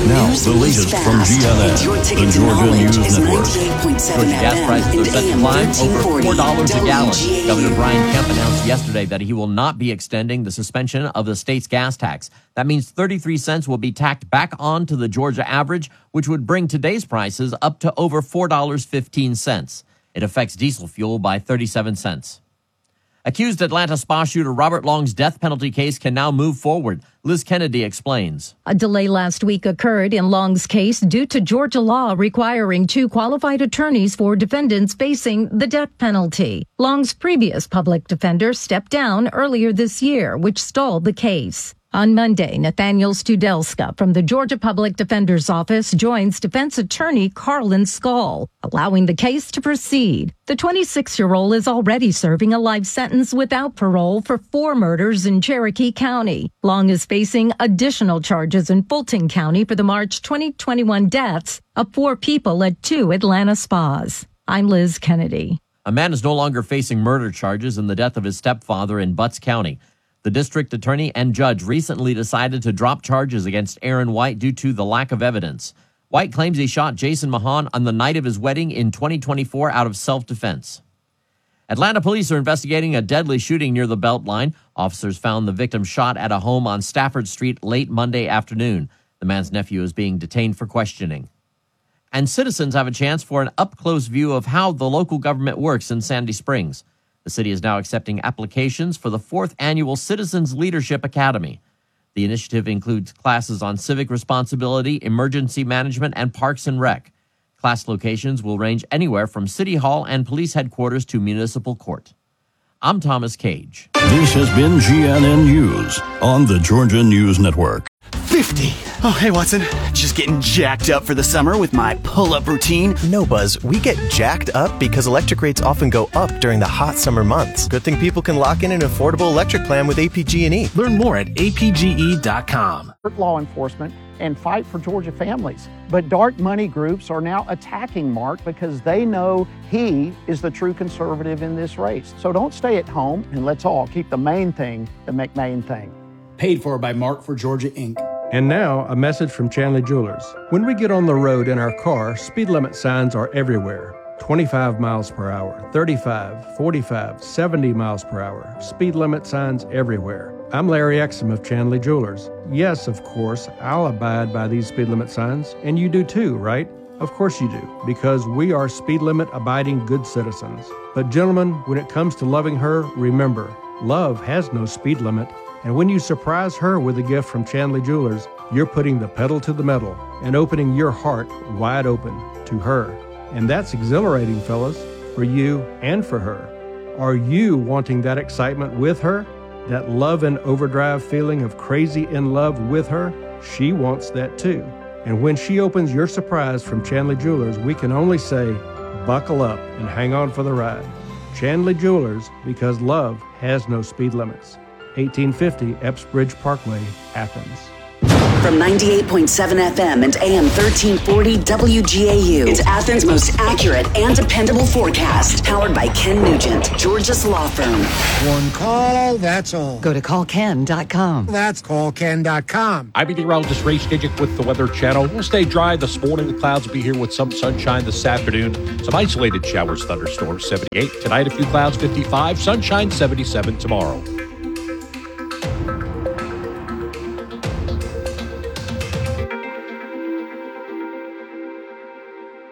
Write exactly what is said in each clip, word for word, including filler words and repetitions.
Now, the latest from G N N, the Georgia News Network. Georgia gas prices are set to climb over four dollars a gallon. Governor Brian Kemp announced yesterday that he will not be extending the suspension of the state's gas tax. That means thirty-three cents will be tacked back on to the Georgia average, which would bring today's prices up to over four dollars and fifteen cents. It affects diesel fuel by thirty-seven cents. Accused Atlanta spa shooter Robert Long's death penalty case can now move forward. Liz Kennedy explains. A delay last week occurred in Long's case due to Georgia law requiring two qualified attorneys for defendants facing the death penalty. Long's previous public defender stepped down earlier this year, which stalled the case. On Monday, Nathaniel Studelska from the Georgia Public Defender's Office joins defense attorney Carlin Skull, allowing the case to proceed. The twenty-six-year-old is already serving a life sentence without parole for four murders in Cherokee County. Long is facing additional charges in Fulton County for the March twenty twenty-one deaths of four people at two Atlanta spas. I'm Liz Kennedy. A man is no longer facing murder charges in the death of his stepfather in Butts County. The district attorney and judge recently decided to drop charges against Aaron White due to the lack of evidence. White claims he shot Jason Mahan on the night of his wedding in twenty twenty-four out of self-defense. Atlanta police are investigating a deadly shooting near the Beltline. Officers found the victim shot at a home on Stafford Street late Monday afternoon. The man's nephew is being detained for questioning. And citizens have a chance for an up-close view of how the local government works in Sandy Springs. The city is now accepting applications for the fourth annual Citizens Leadership Academy. The initiative includes classes on civic responsibility, emergency management, and parks and rec. Class locations will range anywhere from City Hall and police headquarters to municipal court. I'm Thomas Cage. This has been G N N News on the Georgia News Network. fifty. Oh, hey, Watson. Just getting jacked up for the summer with my pull-up routine. No, Buzz. We get jacked up because electric rates often go up during the hot summer months. Good thing people can lock in an affordable electric plan with A P G and E. Learn more at A P G E dot com. Law enforcement and fight for Georgia families. But dark money groups are now attacking Mark because they know he is the true conservative in this race. So don't stay at home, and let's all keep the main thing the McMain thing. Paid for by Mark for Georgia, Incorporated. And now, a message from Chanley Jewelers. When we get on the road in our car, speed limit signs are everywhere. twenty-five miles per hour, thirty-five, forty-five, seventy miles per hour. Speed limit signs everywhere. I'm Larry Exum of Chanley Jewelers. Yes, of course, I'll abide by these speed limit signs, and you do too, right? Of course you do, because we are speed limit abiding good citizens. But gentlemen, when it comes to loving her, remember, love has no speed limit. And when you surprise her with a gift from Chanley Jewelers, you're putting the pedal to the metal and opening your heart wide open to her. And that's exhilarating, fellas, for you and for her. Are you wanting that excitement with her? That love and overdrive feeling of crazy in love with her? She wants that too. And when she opens your surprise from Chanley Jewelers, we can only say, buckle up and hang on for the ride. Chanley Jewelers, because love has no speed limits. eighteen fifty Epps Bridge Parkway, Athens. From ninety-eight point seven F M and A M thirteen forty W G A U, it's Athens' most accurate and dependable forecast. Powered by Ken Nugent, Georgia's law firm. One call, that's all. Go to call ken dot com. That's call ken dot com. I'm meteorologist Ray Skidjic with the Weather Channel. We'll stay dry this morning. The clouds will be here with some sunshine this afternoon. Some isolated showers, thunderstorms, seventy-eight. Tonight, a few clouds, fifty-five. Sunshine, seventy-seven tomorrow.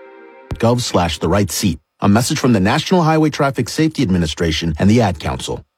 Gov slash the right seat. A message from the National Highway Traffic Safety Administration and the Ad Council.